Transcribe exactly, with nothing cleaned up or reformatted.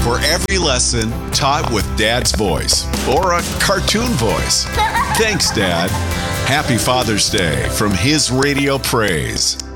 for every lesson taught with Dad's voice or a cartoon voice. Thanks, Dad. Happy Father's Day from His Radio Praise.